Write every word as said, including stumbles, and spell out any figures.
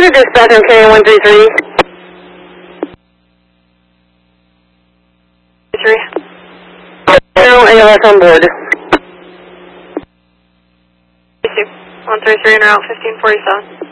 Roger, dispatch on carrying one three three. Three. No A L S on board. one three three en route, fifteen forty-seven.